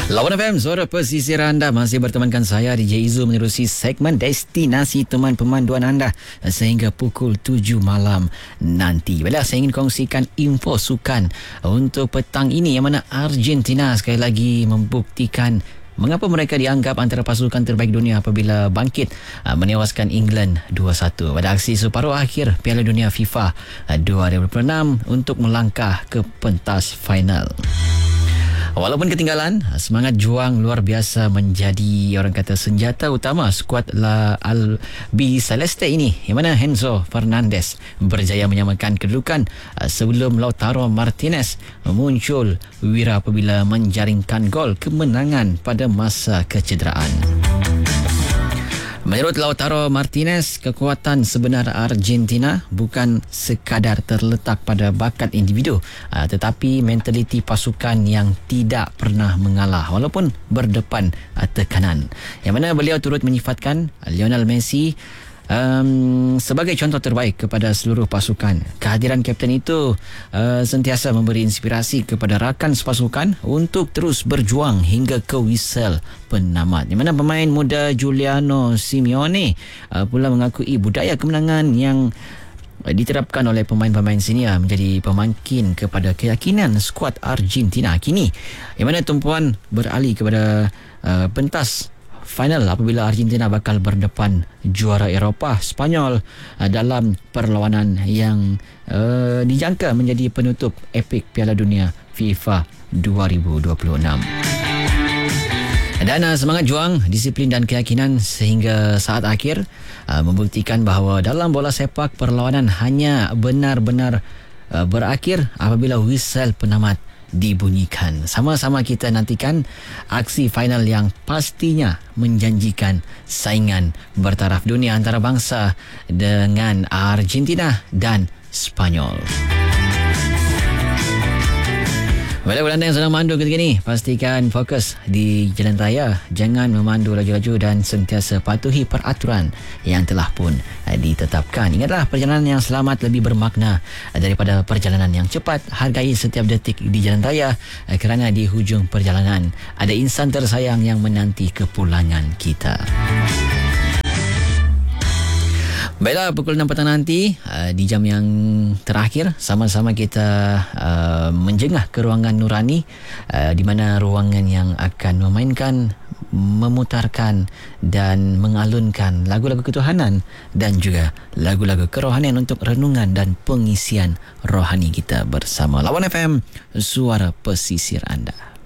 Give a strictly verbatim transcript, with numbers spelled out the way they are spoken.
Lawan F M, suara pesisir anda masih bertemankan saya D J Izu menerusi segmen destinasi teman pemanduan anda sehingga pukul tujuh malam nanti. Baiklah, saya ingin kongsikan info sukan untuk petang ini yang mana Argentina sekali lagi membuktikan mengapa mereka dianggap antara pasukan terbaik dunia apabila bangkit menewaskan England dua satu pada aksi separuh akhir Piala Dunia FIFA dua ribu dua puluh enam untuk melangkah ke pentas final. Walaupun ketinggalan, semangat juang luar biasa menjadi orang kata senjata utama skuad La Albi Celeste ini, yang mana Enzo Fernandez berjaya menyamakan kedudukan sebelum Lautaro Martinez muncul wira apabila menjaringkan gol kemenangan pada masa kecederaan. Menurut Lautaro Martinez, kekuatan sebenar Argentina bukan sekadar terletak pada bakat individu, tetapi mentaliti pasukan yang tidak pernah mengalah walaupun berdepan tekanan. Yang mana beliau turut menyifatkan Lionel Messi Um, sebagai contoh terbaik kepada seluruh pasukan. Kehadiran kapten itu uh, sentiasa memberi inspirasi kepada rakan sepasukan untuk terus berjuang hingga ke whistle penamat. Di mana pemain muda Giuliano Simeone uh, pula mengakui budaya kemenangan yang diterapkan oleh pemain-pemain senior menjadi pemangkin kepada keyakinan skuad Argentina kini, yang mana tumpuan beralih kepada uh, pentas final apabila Argentina bakal berdepan juara Eropah Spanyol dalam perlawanan yang uh, dijangka menjadi penutup epik Piala Dunia FIFA dua ribu dua puluh enam. Dan uh, semangat juang, disiplin dan keyakinan sehingga saat akhir uh, membuktikan bahawa dalam bola sepak perlawanan hanya benar-benar uh, berakhir apabila whistle penamat dibunyikan. Sama-sama kita nantikan aksi final yang pastinya menjanjikan saingan bertaraf dunia antara bangsa dengan Argentina dan Spanyol. Bagi anda yang sedang memandu ketika ini, pastikan fokus di jalan raya, jangan memandu laju-laju dan sentiasa patuhi peraturan yang telah pun ditetapkan. Ingatlah, perjalanan yang selamat lebih bermakna daripada perjalanan yang cepat. Hargai setiap detik di jalan raya kerana di hujung perjalanan ada insan tersayang yang menanti kepulangan kita. Baiklah, pukul enam petang nanti uh, di jam yang terakhir sama-sama kita uh, menjengah ke ruangan nurani, uh, di mana ruangan yang akan memainkan, memutarkan dan mengalunkan lagu-lagu ketuhanan dan juga lagu-lagu kerohanian untuk renungan dan pengisian rohani kita bersama. Lawan F M, suara pesisir anda.